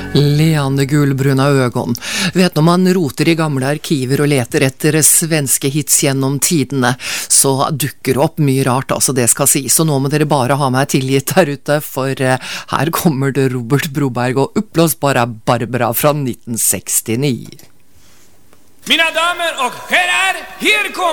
Leande gulbruna ögon. Vet når man roter i gamle arkiver og leter etter svenske hits gjennom tidene, så dukker det opp mye rart, altså det skal si. Så nå må dere bare ha meg tilgitt der ute, for her kommer det Robert Broberg og Uppblåsbara Barbara fra 1969. Mina damer og herrer, her kommer